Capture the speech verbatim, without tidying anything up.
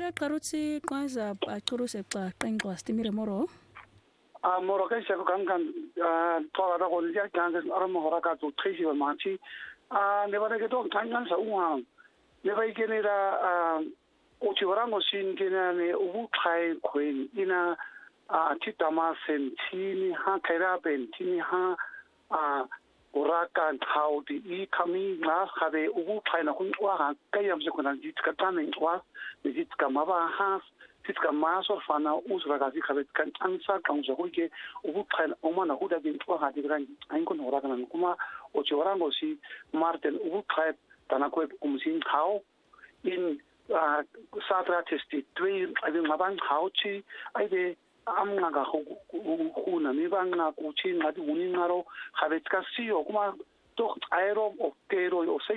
Mele qarutsi qaza aquruse xa qengqwa stimire moro. Ah moro ke se kan kan ah tola da kon ya kan ara mo hora ka tu trisi wa machi ah ne ba ke to kan kan sa uang ne ba ke ne da ah o chi ora mo sin ke ne u khai queen ina ah titama sentini ha kaira bentini ha ah ora kan how di i kami na habe u khai na kun wa ha kayam se kun di ka tan ni wa ni ka ma ba ha Tiska maso fana usra gazi khabet kan ansa kan zo ke ubu khan omana huda bin to ha digran ain ko nora kan kuma o chorango si marten ubu khat tana ko umsin khao in satra testi three abin mabang khao chi aide amna ga khu khu na mi bang na ku chi ngadi unin ngaro khabet ka si o kuma to aero o kero o